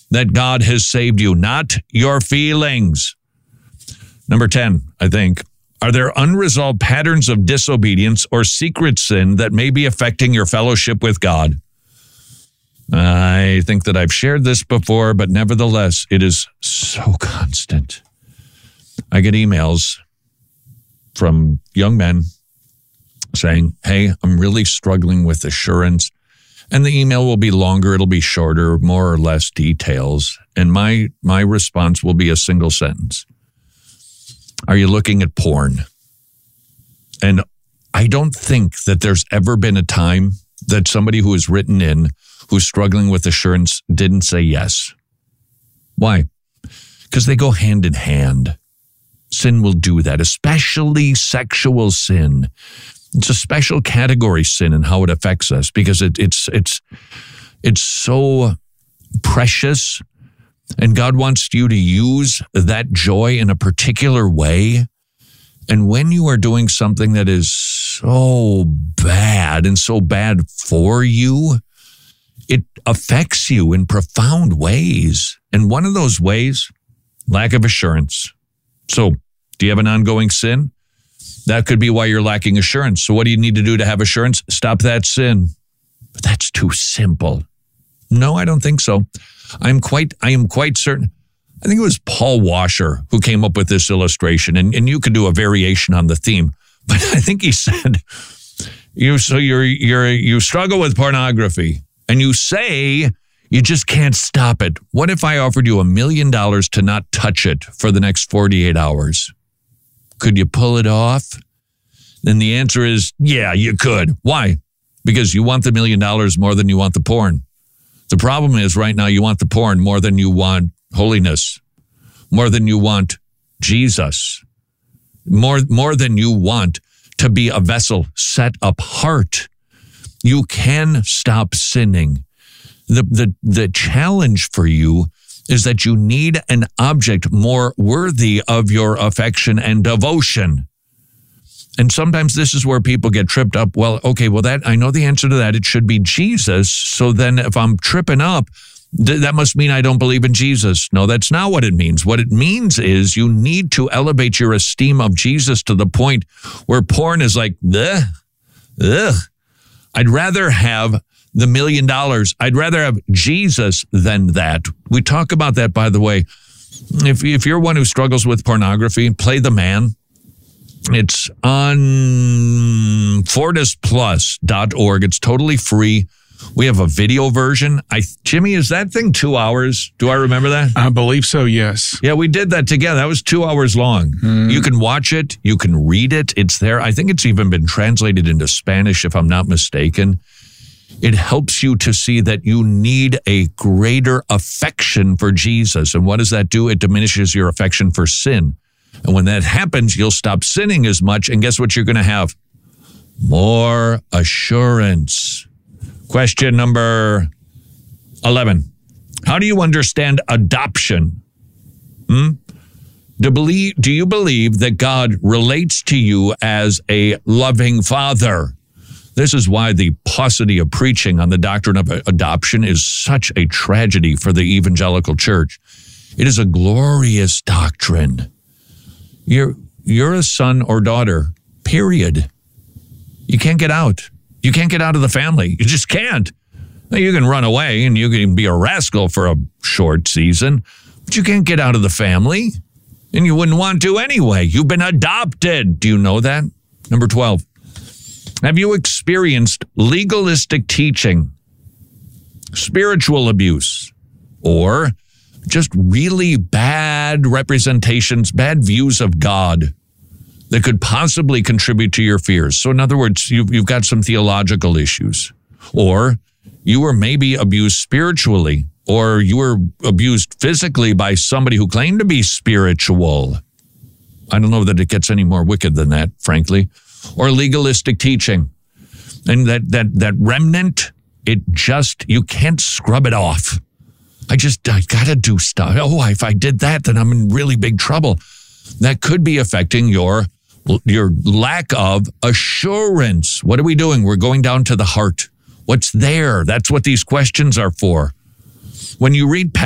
that God has saved you, not your feelings. Number 10, I think. Are there unresolved patterns of disobedience or secret sin that may be affecting your fellowship with God? I think that I've shared this before, but nevertheless, it is so constant. I get emails from young men saying, hey, I'm really struggling with assurance. And the email will be longer, it'll be shorter, more or less details. And my response will be a single sentence. Are you looking at porn? And I don't think that there's ever been a time that somebody who has written in, who's struggling with assurance, didn't say yes. Why? Because they go hand in hand. Sin will do that, especially sexual sin. It's a special category sin and how it affects us because it's so precious. And God wants you to use that joy in a particular way. And when you are doing something that is so bad and so bad for you, it affects you in profound ways. And one of those ways, lack of assurance. So, do you have an ongoing sin? That could be why you're lacking assurance. So what do you need to do to have assurance? Stop that sin. But that's too simple. No, I don't think so. I am quite certain. I think it was Paul Washer who came up with this illustration, and you could do a variation on the theme. But I think he said, you struggle with pornography, and you say you just can't stop it. What if I offered you $1 million to not touch it for the next 48 hours? Could you pull it off? Then the answer is, yeah, you could. Why? Because you want the $1 million more than you want the porn. The problem is right now you want the porn more than you want holiness, more than you want Jesus, more than you want to be a vessel set apart. You can stop sinning. The challenge for you is that you need an object more worthy of your affection and devotion. And sometimes this is where people get tripped up. Well, okay, I know the answer to that. It should be Jesus. So then if I'm tripping up, that must mean I don't believe in Jesus. No, that's not what it means. What it means is you need to elevate your esteem of Jesus to the point where porn is like, ugh. I'd rather have the $1 million. I'd rather have Jesus than that. We talk about that, by the way. If you're one who struggles with pornography, Play the Man. It's on FortisPlus.org. It's totally free. We have a video version. Jimmy, is that thing 2 hours? Do I remember that? I believe so, yes. Yeah, we did that together. That was 2 hours long. You can watch it. You can read it. It's there. I think it's even been translated into Spanish, if I'm not mistaken. It helps you to see that you need a greater affection for Jesus. And what does that do? It diminishes your affection for sin. And when that happens, you'll stop sinning as much. And guess what you're going to have? More assurance. Question number 11. How do you understand adoption? Do you believe that God relates to you as a loving father? This is why the paucity of preaching on the doctrine of adoption is such a tragedy for the evangelical church. It is a glorious doctrine. You're a son or daughter, period. You can't get out. You can't get out of the family. You just can't. You can run away and you can be a rascal for a short season, but you can't get out of the family. And you wouldn't want to anyway. You've been adopted. Do you know that? Number 12. Have you experienced legalistic teaching, spiritual abuse, or just really bad representations, bad views of God that could possibly contribute to your fears? So in other words, you've got some theological issues, or you were maybe abused spiritually, or you were abused physically by somebody who claimed to be spiritual. I don't know that it gets any more wicked than that, frankly. Or legalistic teaching. And that remnant, you can't scrub it off. I got to do stuff. Oh, if I did that, then I'm in really big trouble. That could be affecting your lack of assurance. What are we doing? We're going down to the heart. What's there? That's what these questions are for. When you read